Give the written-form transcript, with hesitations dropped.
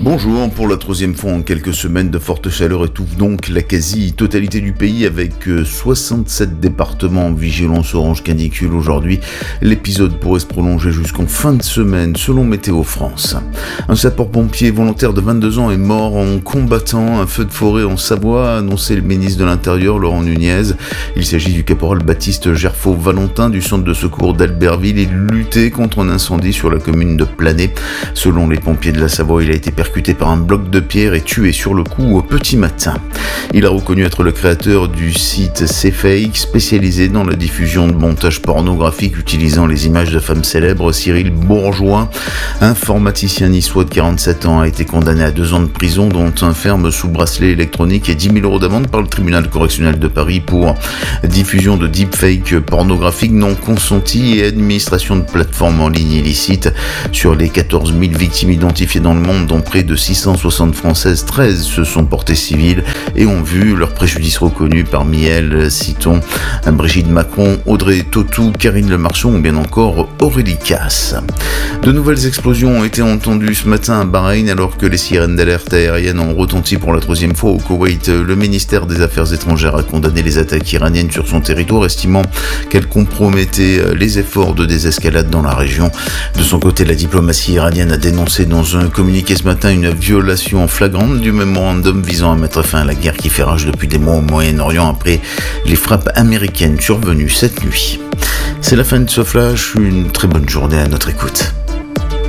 Bonjour, pour la troisième fois en quelques semaines, de fortes chaleurs étouffent donc la quasi-totalité du pays avec 67 départements en vigilance orange canicule aujourd'hui. L'épisode pourrait se prolonger jusqu'en fin de semaine selon Météo France. Un sapeur-pompier volontaire de 22 ans est mort en combattant un feu de forêt en Savoie, a annoncé le ministre de l'Intérieur Laurent Nunez. Il s'agit du caporal Baptiste Gerfaud-Valentin du centre de secours d'Albertville et luttait contre un incendie sur la commune de Planay. Selon les pompiers de la Savoie, il a été percuté par un bloc de pierre et tué sur le coup au petit matin. Il a reconnu être le créateur du site CFake, spécialisé dans la diffusion de montages pornographiques utilisant les images de femmes célèbres. Cyril Bourgeois, informaticien niçois de 47 ans, a été condamné à 2 ans de prison, dont un ferme sous bracelet électronique et 10 000 € d'amende par le tribunal correctionnel de Paris pour diffusion de deepfake pornographiques non consentis et administration de plateformes en ligne illicites. Sur les 14 000 victimes identifiées dans le monde, dont près de 660 Françaises, 13 se sont portées civiles et ont vu leur préjudice reconnu. Parmi elles, citons Brigitte Macron, Audrey Tautou, Karine Le Marchand ou bien encore Aurélie Casse. De nouvelles explosions ont été entendues ce matin à Bahreïn alors que les sirènes d'alerte aérienne ont retenti pour la 3e fois au Koweït. Le ministère des Affaires étrangères a condamné les attaques iraniennes sur son territoire, estimant qu'elles compromettaient les efforts de désescalade dans la région. De son côté, la diplomatie iranienne a dénoncé dans un communiqué ce matin une violation flagrante du mémorandum visant à mettre fin à la guerre qui fait rage depuis des mois au Moyen-Orient après les frappes américaines survenues cette nuit. C'est la fin de ce flash, une très bonne journée à notre écoute.